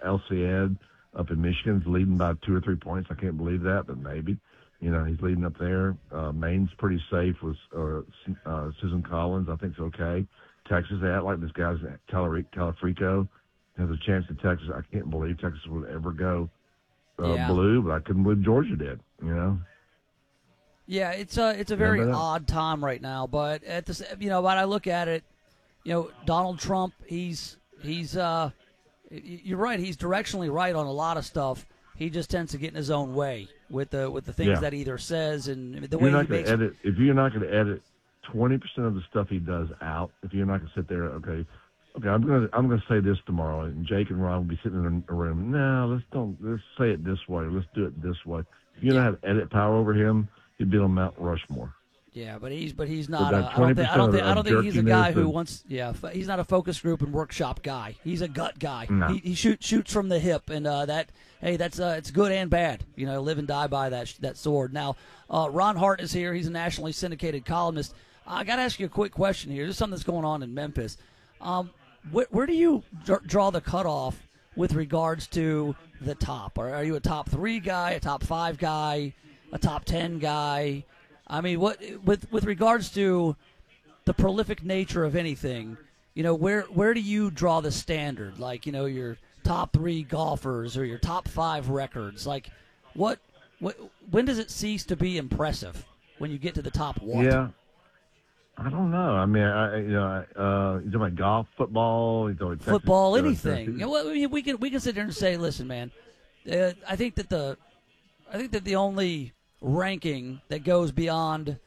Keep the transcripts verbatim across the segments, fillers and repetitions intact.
El Sayed up in Michigan's leading by two or three points. I can't believe that, but maybe. You know, he's leading up there. Uh, Maine's pretty safe with uh, uh, Susan Collins. I think it's okay. Texas, they act like this guy's Calafrico has a chance at Texas. I can't believe Texas would ever go uh, yeah. blue, but I couldn't believe Georgia did, you know. Yeah, it's a, it's a very odd time right now. But, at this, you know, when I look at it, you know, Donald Trump, he's, he's uh, you're right, he's directionally right on a lot of stuff. He just tends to get in his own way with the with the things yeah. that he either says and the you're way not he makes. Edit, if you're not going to edit twenty percent of the stuff he does out, if you're not going to sit there, okay, okay, I'm going to I'm going to say this tomorrow, and Jake and Ron will be sitting in a room. No, let's don't let's say it this way. Let's do it this way. If you don't have edit power over him, he'd be on Mount Rushmore. Yeah, but he's but he's not. But A, I don't think I don't think I don't think he's a guy who and, wants. Yeah, he's not a focus group and workshop guy. He's a gut guy. No. He, he shoots shoots from the hip, and uh, that hey, that's uh, it's good and bad. You know, live and die by that that sword. Now, uh, Ron Hart is here. He's a nationally syndicated columnist. I got to ask you a quick question here. There's something that's going on in Memphis. Um, wh- where do you dr- draw the cutoff with regards to the top? Are, are you a top three guy, a top five guy, a top ten guy? I mean, what with with regards to the prolific nature of anything, you know, where where do you draw the standard? Like, you know, your top three golfers or your top five records. Like, what what when does it cease to be impressive when you get to the top one? Yeah, I don't know. I mean, I, you know, uh, you talking about golf, football, you talking football, Texas, anything. Uh, you know, what, I mean, we can we can sit there and say, listen, man, uh, I think that the I think that the only ranking that goes beyond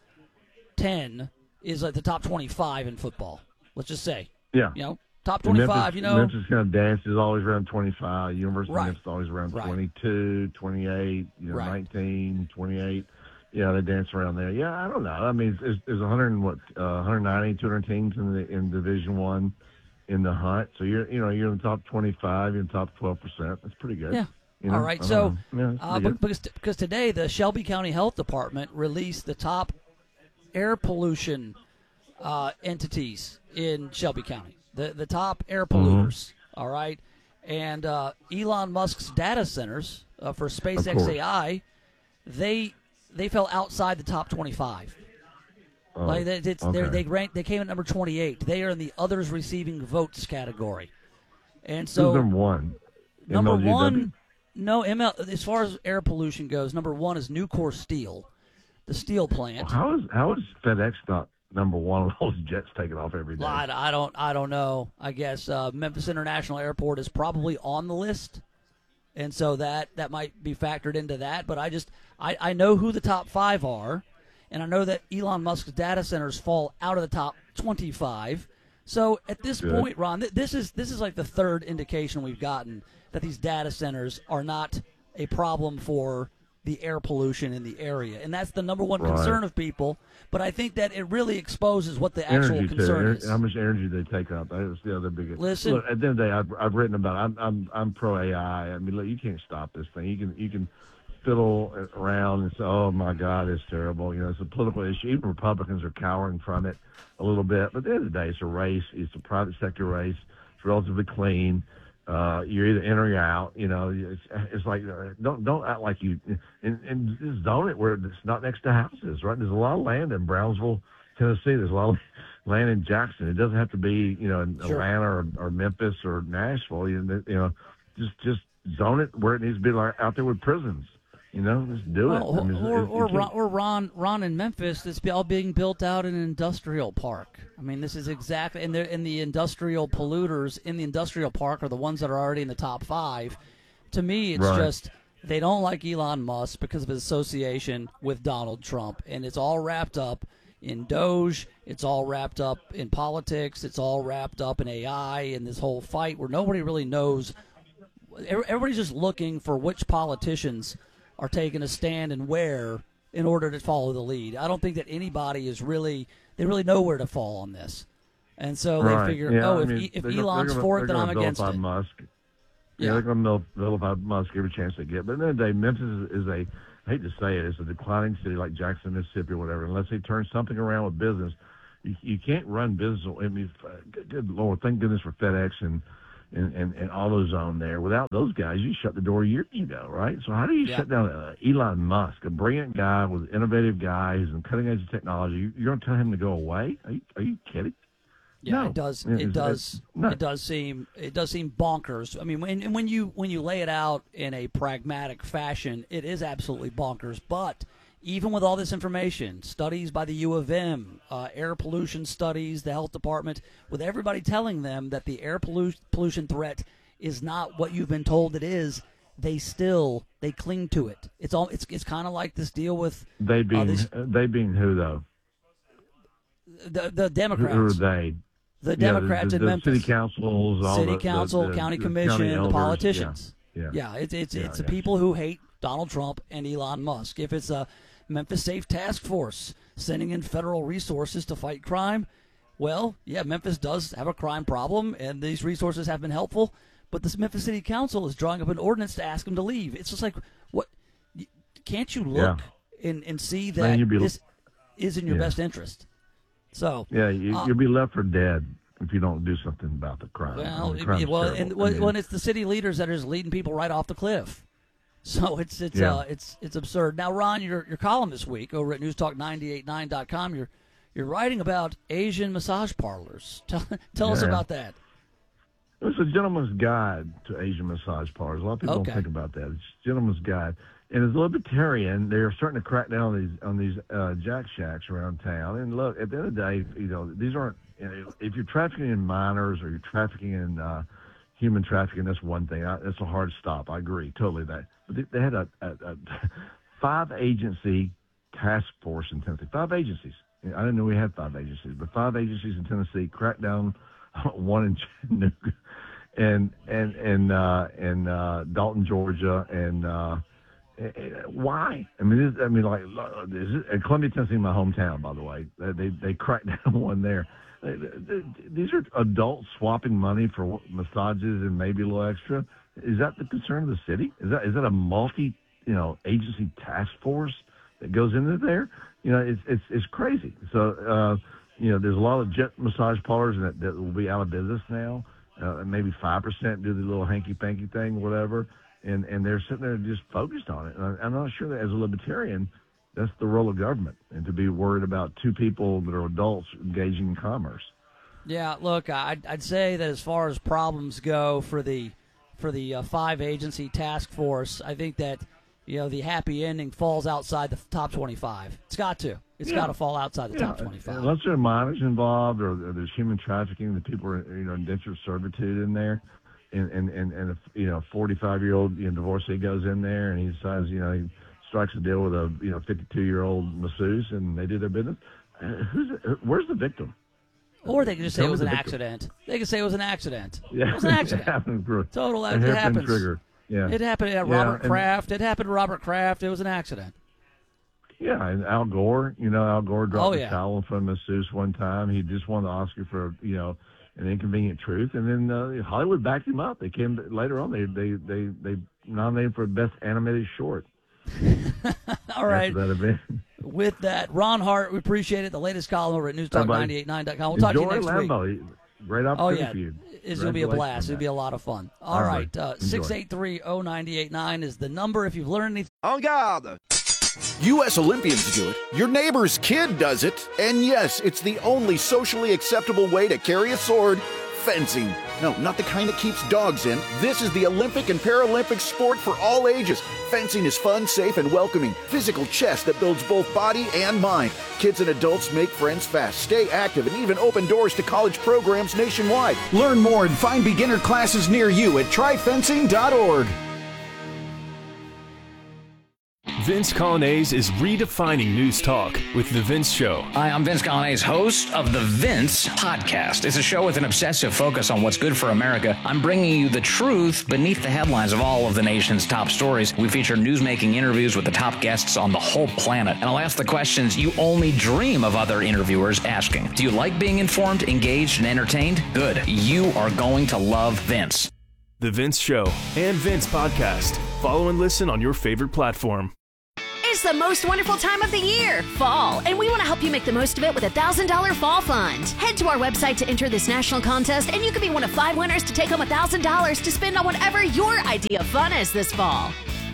ten is like the top twenty-five in football. Let's just say, yeah, you know, top twenty-five. Memphis, you know, Memphis kind of dances always around twenty-five. University right. of Memphis always around right. twenty-two, twenty-eight, you know, right. nineteen, twenty-eight. Yeah, they dance around there. Yeah, I don't know. I mean, there's, there's one hundred what uh, one ninety, two hundred teams in the in Division One in the hunt. So you're you know you're in the top twenty-five. You're in the top twelve percent. That's pretty good. Yeah. You know? All right. So yeah, uh, because because today the Shelby County Health Department released the top air pollution uh, entities in Shelby County. The the top air polluters. Mm-hmm. All right. And uh, Elon Musk's data centers uh, for SpaceX A I, they they fell outside the top twenty-five. Oh, like they, it's, okay. they ranked, they came at number twenty-eight. They are in the others receiving votes category. And so who's number one? Number M L G W? one, no M L. As far as air pollution goes, number one is Nucor Steel, the steel plant. Well, how is how is FedEx not number one with all those jets taking off every day? I, I don't I don't know. I guess uh, Memphis International Airport is probably on the list. And so that, that might be factored into that. But I just I, I know who the top five are, and I know that Elon Musk's data centers fall out of the top twenty-five. So at this Good. point, Ron, th- this is this is like the third indication we've gotten that these data centers are not a problem for the air pollution in the area. And that's the number one Right. concern of people. But I think that it really exposes what the actual energy concern too. is. How much energy they take up. That's the other big. Listen. Look, at the end of the day, I've, I've written about it. I'm I'm I'm pro A I. I mean, look, you can't stop this thing. You can you can fiddle around and say, oh my God, it's terrible. You know, it's a political issue. Even Republicans are cowering from it a little bit. But at the end of the day, it's a race. It's a private sector race. It's relatively clean. Uh, you're either in or you're out. You know, it's, it's like uh, don't don't act like you and, and just zone it where it's not next to houses. Right? There's a lot of land in Brownsville, Tennessee. There's a lot of land in Jackson. It doesn't have to be you know in Sure. Atlanta or, or Memphis or Nashville. You know, you know, just just zone it where it needs to be, like out there with prisons. You know, just do it. Well, I mean, or it, or, it Ron, or Ron, Ron in Memphis, it's all being built out in an industrial park. I mean, this is exactly, and, and the industrial polluters in the industrial park are the ones that are already in the top five. To me, it's Right. just they don't like Elon Musk because of his association with Donald Trump, and it's all wrapped up in Doge. It's all wrapped up in politics. It's all wrapped up in A I and this whole fight where nobody really knows. Everybody's just looking for which politicians are taking a stand and where in order to follow the lead. I don't think that anybody is really they really know where to fall on this, and so Right. they figure, Yeah, oh, I if mean, e- if they're gonna- Elon's they're for it, gonna- then I'm they're gonna against vilify it. Musk. Yeah, Yeah. they're going to vilify Musk every chance they get. But at the end of the day, Memphis is, is a, I hate to say it, it's a declining city like Jackson, Mississippi or whatever. Unless they turn something around with business, you, you can't run business. I mean, good, good Lord, thank goodness for FedEx and and, and, and AutoZone there. Without those guys, you shut the door years ago, right? So how do you yeah. shut down uh, Elon Musk, a brilliant guy with innovative guys and cutting edge technology? You're going to tell him to go away? Are you, are you kidding? Yeah, no. it does. It, it does. It does seem. It does seem bonkers. I mean, when, and when you when you lay it out in a pragmatic fashion, it is absolutely bonkers. But even with all this information, studies by the U of M, uh, air pollution studies, the health department, with everybody telling them that the air pollu- pollution threat is not what you've been told it is, they still they cling to it. It's all. It's it's kind of like this deal with they being uh, this, they being who though? The the Democrats. Who are they? The Democrats yeah, the, the, in the Memphis. City councils, all City the, council, the, the, county the commission, county the elders. politicians. Yeah, yeah. yeah it's it's yeah, it's the yeah. people who hate Donald Trump and Elon Musk. If it's a Memphis Safe Task Force sending in federal resources to fight crime, well, yeah, Memphis does have a crime problem, and these resources have been helpful. But this Memphis City Council is drawing up an ordinance to ask them to leave. It's just like, what? Can't you look yeah. and, and see that Man, be, this is in your yeah. best interest? So yeah, you, uh, you'll be left for dead if you don't do something about the crime. Well, the crime's well, terrible. and well, I mean, when it's the city leaders that are just leading people right off the cliff, so it's it's yeah. uh, it's it's absurd. Now, Ron, your your column this week over at news talk nine eight nine dot com, you're you're writing about Asian massage parlors. Tell tell yeah. us about that. It's a gentleman's guide to Asian massage parlors. A lot of people Okay. don't think about that. It's a gentleman's guide. And as a libertarian, they're starting to crack down on these on these uh, jack shacks around town. And look, at the end of the day, you know, these aren't. You know, if you're trafficking in minors or you're trafficking in uh, human trafficking, that's one thing. I, that's a hard stop. I agree totally that. But they, they had a, a, a five agency task force in Tennessee. Five agencies. I didn't know we had five agencies, but five agencies in Tennessee cracked down one in Chattanooga and and and uh, and uh, Dalton, Georgia, and. Uh, Why? I mean, this, I mean, like, is it, and Columbia, Tennessee, my hometown, by the way. They they cracked down one there. These are adults swapping money for massages and maybe a little extra. Is that the concern of the city? Is that is that a multi, you know, agency task force that goes into there? You know, it's it's it's crazy. So, uh, you know, there's a lot of jet massage parlors that, that will be out of business now. Uh, maybe five percent do the little hanky panky thing, whatever. And and they're sitting there just focused on it. And I'm not sure that as a libertarian, that's the role of government, and to be worried about two people that are adults engaging in commerce. Yeah, look, I'd, I'd say that as far as problems go for the for the uh, five agency task force, I think that you know the happy ending falls outside the top twenty-five. It's got to. It's yeah. got to fall outside the yeah. top twenty-five. Unless there are minors involved, or, or there's human trafficking, the people are you know indentured servitude in there. And and and, and a, you know, forty-five-year-old you know, divorcee goes in there and he decides, you know, he strikes a deal with a you know fifty-two-year-old masseuse and they do their business. Uh, who's where's the victim? Or they can just say Tell it was me an the victim. accident. They can say it was an accident. Yeah, it was an accident. it happened for Total a accident. It hairpin happens. trigger. Yeah, it happened at yeah, Robert and, Kraft. It happened to Robert Kraft. It was an accident. Yeah, and Al Gore. You know, Al Gore dropped oh, a yeah. towel in front of a masseuse one time. He just won the Oscar for you know. An Inconvenient Truth, and then uh, Hollywood backed him up. They came later on. They they they they nominated for best animated short. All right. That event. With that, Ron Hart, we appreciate it. The latest column over at news talk nine eight nine dot com. We'll talk Enjoy to you next Lambeau. week. Great Oh opportunity yeah, for you. it's gonna be a blast. It'll be a lot of fun. All, All right, uh, six eight three oh nine eight nine is the number if you've learned anything. En garde. U S Olympians do it, your neighbor's kid does it, and yes, it's the only socially acceptable way to carry a sword, fencing. No, not the kind that keeps dogs in. This is the Olympic and Paralympic sport for all ages. Fencing is fun, safe, and welcoming. Physical chess that builds both body and mind. Kids and adults make friends fast, stay active, and even open doors to college programs nationwide. Learn more and find beginner classes near you at try fencing dot org. Vince Colonnese is redefining news talk with The Vince Show. Hi, I'm Vince Colonnese, host of The Vince Podcast. It's a show with an obsessive focus on what's good for America. I'm bringing you the truth beneath the headlines of all of the nation's top stories. We feature newsmaking interviews with the top guests on the whole planet. And I'll ask the questions you only dream of other interviewers asking. Do you like being informed, engaged, and entertained? Good. You are going to love Vince. The Vince Show and Vince Podcast. Follow and listen on your favorite platform. It's the most wonderful time of the year, fall, and we want to help you make the most of it with a one thousand dollars Fall Fund. Head to our website to enter this national contest, and you could be one of five winners to take home one thousand dollars to spend on whatever your idea of fun is this fall.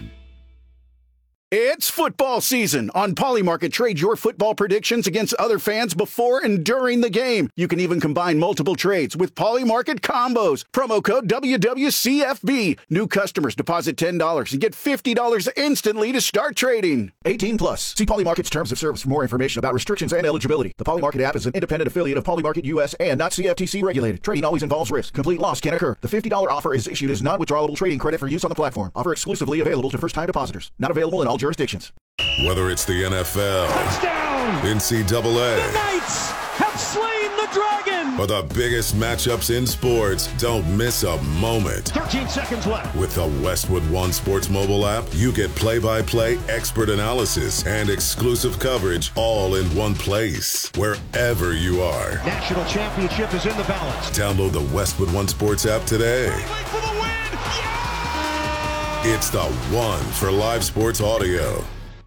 It's football season. On Polymarket, trade your football predictions against other fans before and during the game. You can even combine multiple trades with Polymarket combos. Promo code W W C F B. New customers deposit ten dollars and get fifty dollars instantly to start trading. eighteen plus. See Polymarket's terms of service for more information about restrictions and eligibility. The Polymarket app is an independent affiliate of Polymarket U S and not C F T C regulated. Trading always involves risk. Complete loss can occur. The fifty dollars offer is issued as non-withdrawable trading credit for use on the platform. Offer exclusively available to first-time depositors. Not available in all jurisdictions. Whether it's the N F L, touchdown, N C double A, the Knights have slain the dragon, or the biggest matchups in sports, don't miss a moment. thirteen seconds left. With the Westwood One Sports mobile app, you get play-by-play expert analysis and exclusive coverage all in one place, wherever you are. National championship is in the balance. Download the Westwood One Sports app today. For the win. It's the one for live sports audio.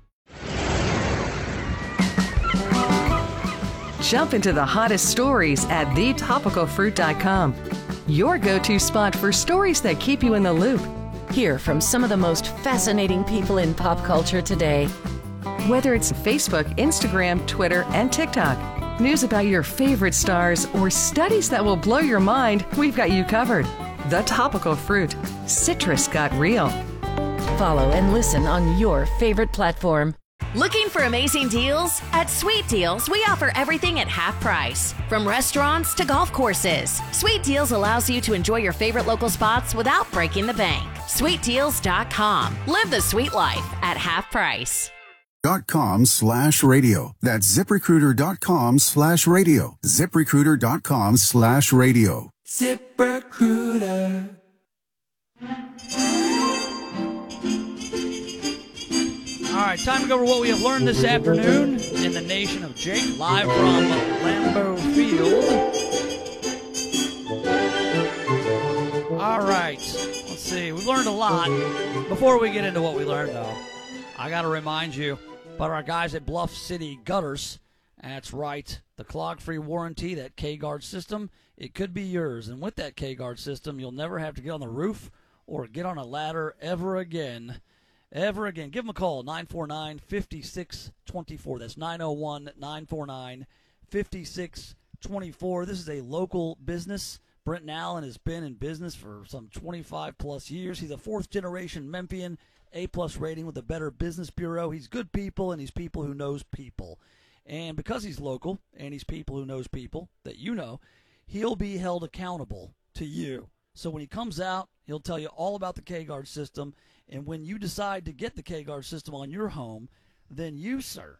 Jump into the hottest stories at the topical fruit dot com. Your go-to spot for stories that keep you in the loop. Hear from some of the most fascinating people in pop culture today. Whether it's Facebook, Instagram, Twitter, and TikTok, news about your favorite stars, or studies that will blow your mind, we've got you covered. The Topical Fruit. Citrus got real. Follow and listen on your favorite platform. Looking for amazing deals? At Sweet Deals, we offer everything at half price. From restaurants to golf courses, Sweet Deals allows you to enjoy your favorite local spots without breaking the bank. sweet deals dot com. Live the sweet life at half price. Dot com slash radio. That's ZipRecruiter.com slash radio. ZipRecruiter.com slash radio. ZipRecruiter. All right, time to go over what we have learned this afternoon in the nation of Jake, live from Lambeau Field. All right, let's see. We've learned a lot. Before we get into what we learned, though, I got to remind you about our guys at Bluff City Gutters. That's right, the clog-free warranty, that K-Guard system, it could be yours. And with that K-Guard system, you'll never have to get on the roof or get on a ladder ever again. Ever again. Give them a call, nine four nine, five six two four. That's nine oh one, nine four nine, five six two four. This is a local business. Brenton Allen has been in business for some twenty-five plus years. He's a fourth-generation Memphian, A-plus rating with the Better Business Bureau. He's good people, and he's people who knows people. And because he's local, and he's people who knows people that you know, he'll be held accountable to you. So when he comes out, he'll tell you all about the K-Guard system. And when you decide to get the K-Guard system on your home, then you, sir,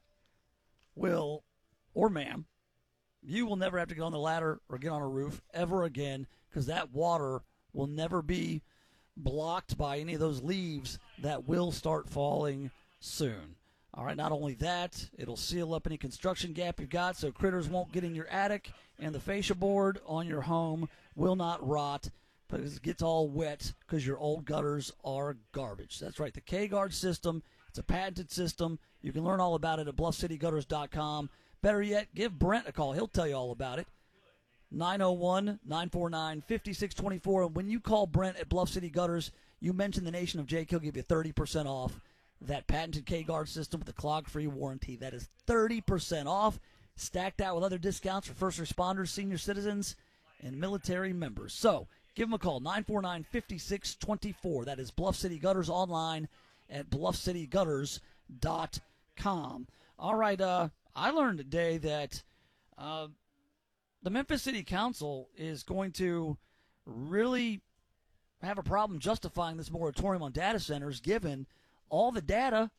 will, or ma'am, you will never have to get on the ladder or get on a roof ever again, because that water will never be blocked by any of those leaves that will start falling soon. All right, not only that, it'll seal up any construction gap you've got so critters won't get in your attic, and the fascia board on your home will not rot because it gets all wet because your old gutters are garbage. That's right, the K-Guard system. It's a patented system. You can learn all about it at bluff city gutters dot com. Better yet, give Brent a call. He'll tell you all about it. nine oh one, nine four nine, five six two four. And when you call Brent at Bluff City Gutters, you mention the Nation of Jake, he'll give you thirty percent off that patented K-Guard system with the clog-free warranty. That is thirty percent off, stacked out with other discounts for first responders, senior citizens, and military members. So give them a call, nine four nine, five six two four. That is Bluff City Gutters, online at bluff city gutters dot com. All right, uh, I learned today that uh, the Memphis City Council is going to really have a problem justifying this moratorium on data centers, given all the data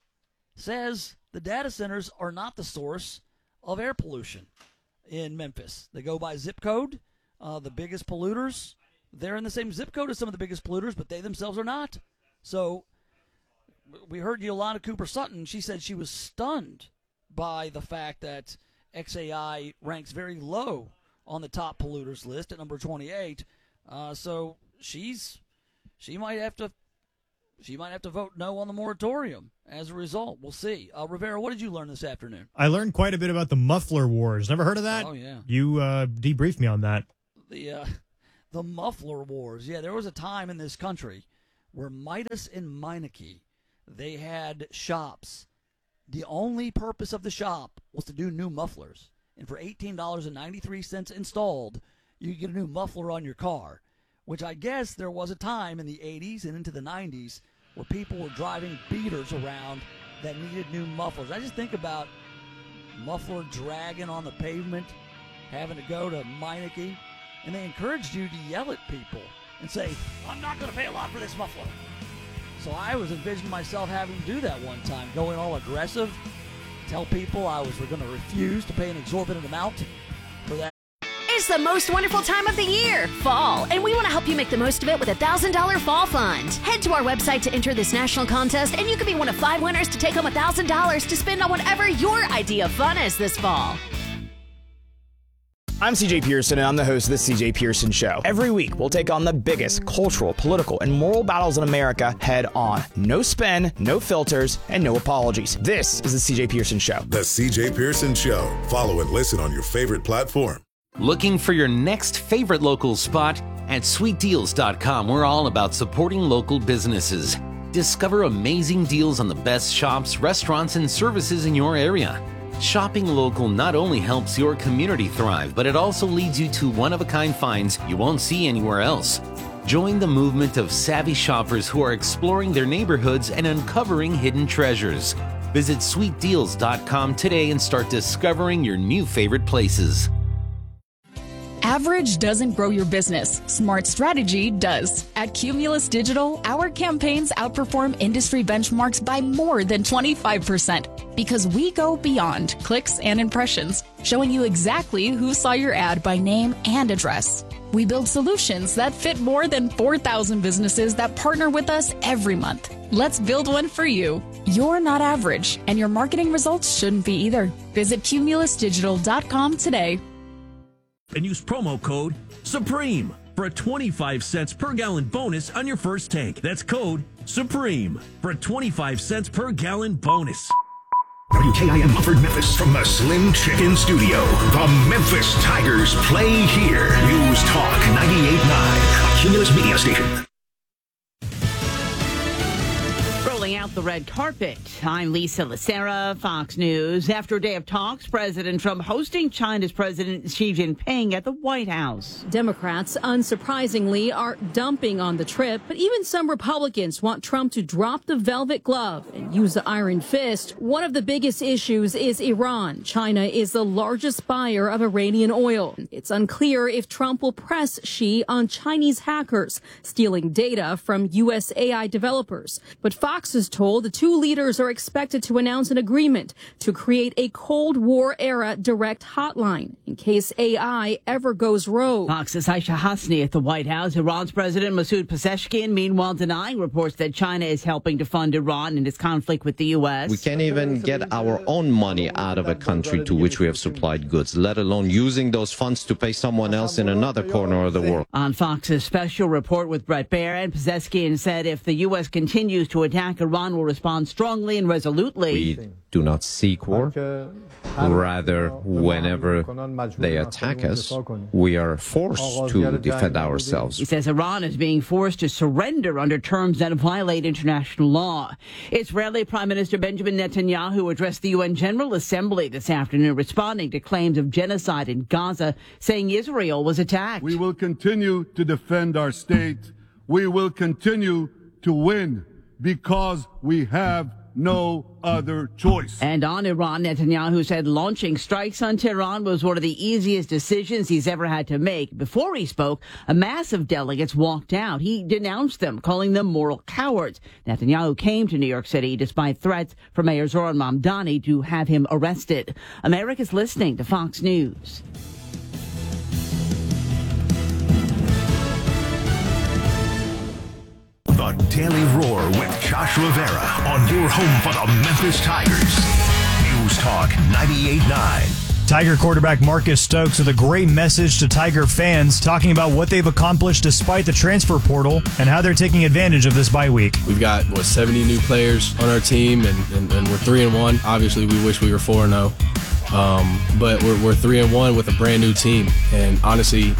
says the data centers are not the source of air pollution in Memphis. They go by zip code. Uh, the biggest polluters, they're in the same zip code as some of the biggest polluters, but they themselves are not. So we heard Yolanda Cooper-Sutton. She said she was stunned by the fact that X A I ranks very low on the top polluters list at number twenty-eight. Uh, so she's she might have to she might have to vote no on the moratorium as a result. We'll see. Uh, Rivera, what did you learn this afternoon? I learned quite a bit about the muffler wars. Never heard of that? Oh, yeah. You uh, debriefed me on that. The uh, the muffler wars. Yeah, there was a time in this country where Midas and Meineke, they had shops. The only purpose of the shop was to do new mufflers. And for eighteen dollars and ninety-three cents installed, you could get a new muffler on your car, which I guess there was a time in the eighties and into the nineties where people were driving beaters around that needed new mufflers. I just think about muffler dragging on the pavement, having to go to Meineke, and they encouraged you to yell at people and say, I'm not going to pay a lot for this muffler. So I was envisioning myself having to do that one time, going all aggressive, tell people I was going to refuse to pay an exorbitant amount for that. It's the most wonderful time of the year, fall, and we want to help you make the most of it with a one thousand dollars Fall Fund. Head to our website to enter this national contest, and you could be one of five winners to take home one thousand dollars to spend on whatever your idea of fun is this fall. I'm C J Pearson, and I'm the host of The C J Pearson Show. Every week, we'll take on the biggest cultural, political, and moral battles in America head on. No spin, no filters, and no apologies. This is The C J Pearson Show. The C J Pearson Show. Follow and listen on your favorite platform. Looking for your next favorite local spot? At sweet deals dot com, we're all about supporting local businesses. Discover amazing deals on the best shops, restaurants, and services in your area. Shopping local not only helps your community thrive, but it also leads you to one-of-a-kind finds you won't see anywhere else. Join the movement of savvy shoppers who are exploring their neighborhoods and uncovering hidden treasures. Visit sweet deals dot com today and start discovering your new favorite places. Average doesn't grow your business. Smart strategy does. At Cumulus Digital, our campaigns outperform industry benchmarks by more than twenty-five percent because we go beyond clicks and impressions, showing you exactly who saw your ad by name and address. We build solutions that fit more than four thousand businesses that partner with us every month. Let's build one for you. You're not average, and your marketing results shouldn't be either. Visit cumulus digital dot com today. And use promo code SUPREME for a twenty-five cents per gallon bonus on your first tank. That's code SUPREME for a twenty-five cents per gallon bonus. W K I M Mumford, Memphis, from the Slim Chicken Studio. The Memphis Tigers play here. News Talk ninety-eight point nine, a Cumulus Media Station. Out the red carpet. I'm Lisa Lacera, Fox News. After a day of talks, President Trump hosting China's President Xi Jinping at the White House. Democrats, unsurprisingly, are dumping on the trip, but even some Republicans want Trump to drop the velvet glove and use the iron fist. One of the biggest issues is Iran. China is the largest buyer of Iranian oil. It's unclear if Trump will press Xi on Chinese hackers stealing data from U S A I developers. But Fox is told the two leaders are expected to announce an agreement to create a Cold War-era direct hotline in case A I ever goes rogue. Fox's Aisha Hasni at the White House. Iran's President Masoud Pezeshkian, meanwhile, denying reports that China is helping to fund Iran in its conflict with the U S. We can't even get our own money out of a country to which we have supplied goods, let alone using those funds to pay someone else in another corner of the world. On Fox's special report with Brett Barrett, Pezeshkian said if the U S continues to attack Iran, will respond strongly and resolutely. We do not seek war. Rather, whenever they attack us, we are forced to defend ourselves. He says Iran is being forced to surrender under terms that violate international law. Israeli Prime Minister Benjamin Netanyahu addressed the U N General Assembly this afternoon, responding to claims of genocide in Gaza, saying Israel was attacked. We will continue to defend our state. We will continue to win, because we have no other choice. And on Iran, Netanyahu said launching strikes on Tehran was one of the easiest decisions he's ever had to make. Before he spoke, a mass of delegates walked out. He denounced them, calling them moral cowards. Netanyahu came to New York City despite threats from Mayor Zoran Mamdani to have him arrested. America's listening to Fox News. The Daily Roar with Josh Rivera on your home for the Memphis Tigers. News Talk ninety-eight point nine. Tiger quarterback Marcus Stokes with a great message to Tiger fans, talking about what they've accomplished despite the transfer portal and how they're taking advantage of this bye week. We've got, what, seventy new players on our team, and, and, and we're three and one. Obviously, we wish we were four and oh. Um, but we're, we're three and one with a brand new team. And honestly,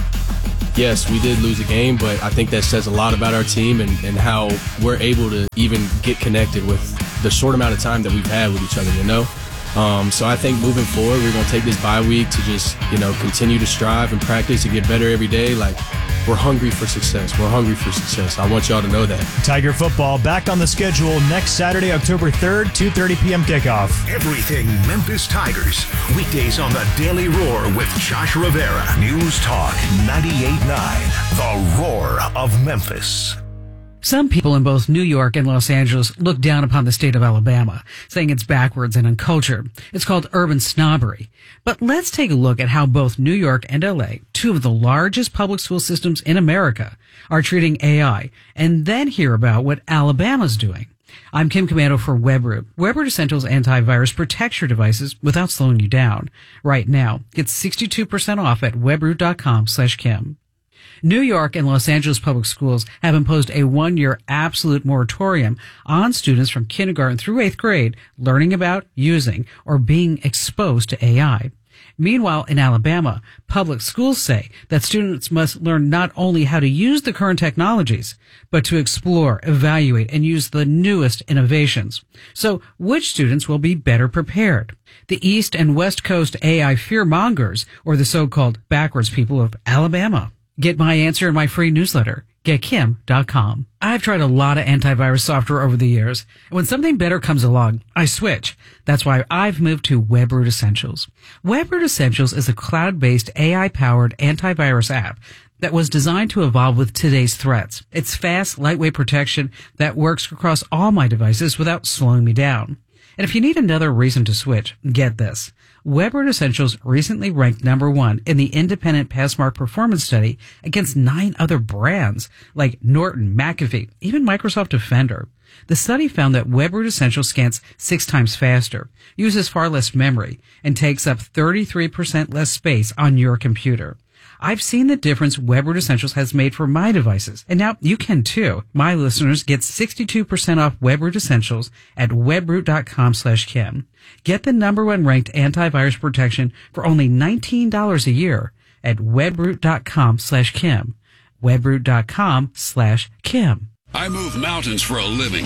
yes, we did lose a game, but I think that says a lot about our team and, and how we're able to even get connected with the short amount of time that we've had with each other, you know? Um, so I think moving forward, we're going to take this bye week to just, you know, continue to strive and practice and get better every day. Like, we're hungry for success. We're hungry for success. I want y'all to know that. Tiger football back on the schedule next Saturday, October third, two thirty p.m. kickoff. Everything Memphis Tigers. Weekdays on the Daily Roar with Josh Rivera. News Talk ninety-eight point nine. The Roar of Memphis. Some people in both New York and Los Angeles look down upon the state of Alabama, saying it's backwards and uncultured. It's called urban snobbery. But let's take a look at how both New York and L A, two of the largest public school systems in America, are treating A I, and then hear about what Alabama's doing. I'm Kim Commando for WebRoot. WebRoot Essentials antivirus protects your devices without slowing you down. Right now, get sixty-two percent off at webroot.com slash Kim. New York and Los Angeles public schools have imposed a one-year absolute moratorium on students from kindergarten through eighth grade learning about, using, or being exposed to A I. Meanwhile, in Alabama, public schools say that students must learn not only how to use the current technologies, but to explore, evaluate, and use the newest innovations. So, which students will be better prepared? The East and West Coast A I fearmongers, or the so-called backwards people of Alabama? Get my answer in my free newsletter, get kim dot com. I've tried a lot of antivirus software over the years, and when something better comes along, I switch. That's why I've moved to WebRoot Essentials. WebRoot Essentials is a cloud-based A I-powered antivirus app that was designed to evolve with today's threats. It's fast, lightweight protection that works across all my devices without slowing me down. And if you need another reason to switch, get this. WebRoot Essentials recently ranked number one in the independent Passmark performance study against nine other brands like Norton, McAfee, even Microsoft Defender. The study found that WebRoot Essentials scans six times faster, uses far less memory, and takes up thirty-three percent less space on your computer. I've seen the difference WebRoot Essentials has made for my devices, and now you can too. My listeners get sixty-two percent off WebRoot Essentials at webroot.com slash Kim. Get the number one ranked antivirus protection for only nineteen dollars a year at webroot.com slash Kim. webroot.com slash Kim. I move mountains for a living.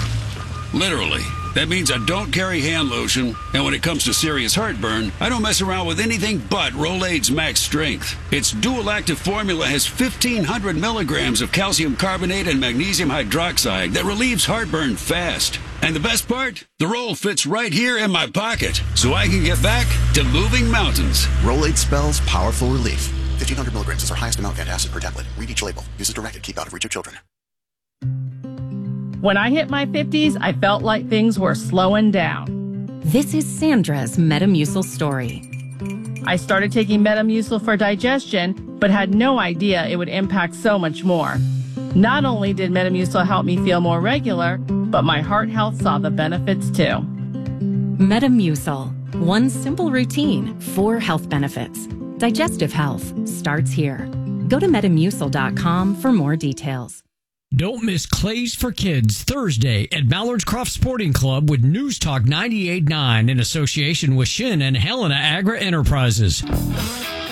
Literally. That means I don't carry hand lotion, and when it comes to serious heartburn, I don't mess around with anything but Rolaids Max Strength. Its dual active formula has fifteen hundred milligrams of calcium carbonate and magnesium hydroxide that relieves heartburn fast. And the best part? The roll fits right here in my pocket, so I can get back to moving mountains. Rolaids spells powerful relief. fifteen hundred milligrams is our highest amount of antacid per tablet. Read each label. Use as directed. Keep out of reach of children. When I hit my fifties, I felt like things were slowing down. This is Sandra's Metamucil story. I started taking Metamucil for digestion, but had no idea it would impact so much more. Not only did Metamucil help me feel more regular, but my heart health saw the benefits too. Metamucil. One simple routine, four health benefits. Digestive health starts here. Go to metamucil dot com for more details. Don't miss Clays for Kids Thursday at Mallard's Croft Sporting Club with News Talk ninety-eight point nine in association with Shin and Helena Agri Enterprises.